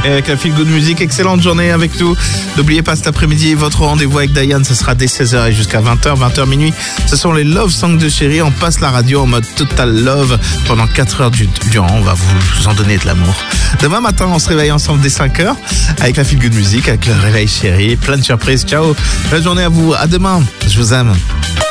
Et avec la Feel Good Music, excellente journée avec nous. N'oubliez pas cet après-midi, votre rendez-vous avec Diane, ce sera dès 16h et jusqu'à 20h minuit. Ce sont les Love Songs de Chérie. On passe la radio en mode Total Love pendant 4 heures durant. On va vous en donner de l'amour. Demain matin, on se réveille ensemble dès 5h avec la Feel Good Music, avec le réveil Chérie. Plein de surprises. Ciao. Bonne journée à vous. À demain. Je vous aime.